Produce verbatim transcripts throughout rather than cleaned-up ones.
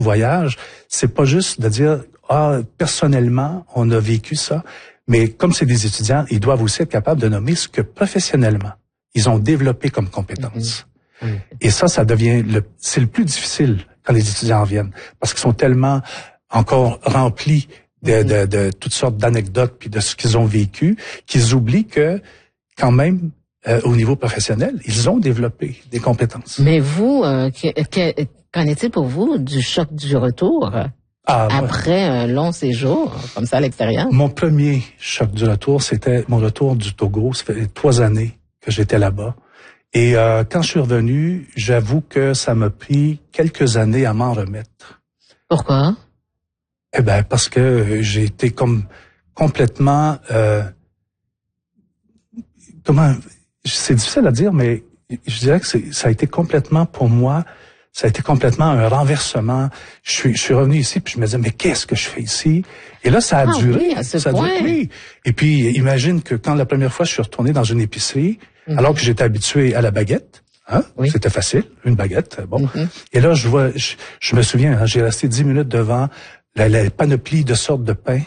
voyage, c'est pas juste de dire ah personnellement on a vécu ça, mais comme c'est des étudiants, ils doivent aussi être capables de nommer ce que professionnellement ils ont développé comme compétences. Mmh. Mmh. Et ça, ça devient le c'est le plus difficile quand les étudiants viennent parce qu'ils sont tellement encore remplis de, de, de toutes sortes d'anecdotes puis de ce qu'ils ont vécu qu'ils oublient que quand même euh, au niveau professionnel, ils ont développé des compétences. Mais vous, euh, que, que, qu'en est-il pour vous du choc du retour ah, après moi, un long séjour comme ça à l'extérieur? Mon premier choc du retour, c'était mon retour du Togo. Ça fait trois années que j'étais là-bas. Et euh, quand je suis revenu, j'avoue que ça m'a pris quelques années à m'en remettre. Pourquoi? Eh ben parce que j'ai été comme complètement euh, comment c'est difficile à dire, mais je dirais que c'est, ça a été complètement pour moi, ça a été complètement un renversement. Je suis, je suis revenu ici puis je me disais mais qu'est-ce que je fais ici? Et là ça a ah duré, oui, à ce ça point. a duré. Et puis imagine que quand la première fois je suis retourné dans une épicerie, mm-hmm. alors que j'étais habitué à la baguette. Hein? Oui. C'était facile, une baguette, bon. Mm-hmm. Et là, je vois, je, je me souviens, hein, j'ai resté dix minutes devant la, la panoplie de sortes de pain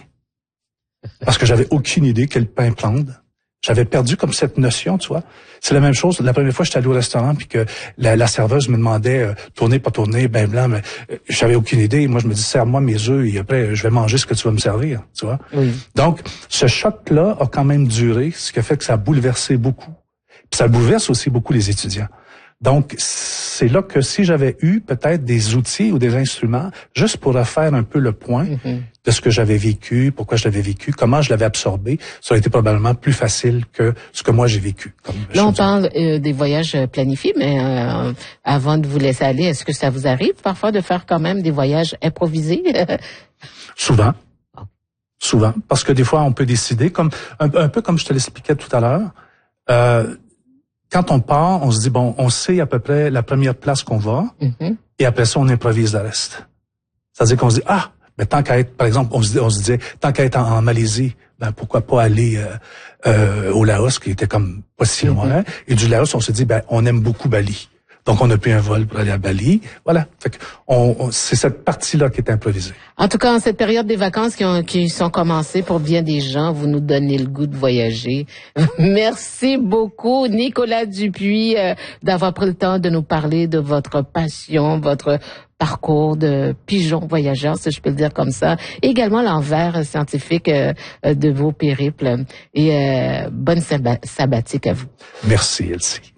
parce que j'avais aucune idée quel pain prendre. J'avais perdu comme cette notion, tu vois. C'est la même chose. La première fois, j'étais allé au restaurant puis que la, la serveuse me demandait euh, tourner, pas tourner, ben blanc, mais euh, j'avais aucune idée. Moi, je me dis, serre-moi mes œufs et après, je vais manger ce que tu vas me servir, tu vois. Oui. Donc, ce choc-là a quand même duré, ce qui a fait que ça a bouleversé beaucoup. Puis ça bouleverse aussi beaucoup les étudiants. Donc, c'est là que si j'avais eu peut-être des outils ou des instruments, juste pour refaire un peu le point mm-hmm. de ce que j'avais vécu, pourquoi je l'avais vécu, comment je l'avais absorbé, ça aurait été probablement plus facile que ce que moi j'ai vécu. Comme là, on parle euh, des voyages planifiés, mais euh, avant de vous laisser aller, est-ce que ça vous arrive parfois de faire quand même des voyages improvisés? Souvent. Souvent. Parce que des fois, on peut décider, comme un, un peu comme je te l'expliquais tout à l'heure, euh, quand on part, on se dit, bon, on sait à peu près la première place qu'on va, mm-hmm. et après ça, on improvise le reste. C'est-à-dire qu'on se dit, ah, mais tant qu'à être, par exemple, on se, dit, on se disait, tant qu'à être en, en Malaisie, ben pourquoi pas aller euh, euh, au Laos, qui était comme pas si loin. Mm-hmm. Et du Laos, on se dit, ben on aime beaucoup Bali. Donc, on a pris un vol pour aller à Bali. Voilà. Fait que on, on, c'est cette partie-là qui est improvisée. En tout cas, en cette période des vacances qui, ont, qui sont commencées pour bien des gens, vous nous donnez le goût de voyager. Merci beaucoup, Nicolas Dupuis, euh, d'avoir pris le temps de nous parler de votre passion, votre parcours de pigeon voyageur, si je peux le dire comme ça. Et également l'envers scientifique euh, de vos périples. Et euh, bonne sab- sabbatique à vous. Merci, Elsie.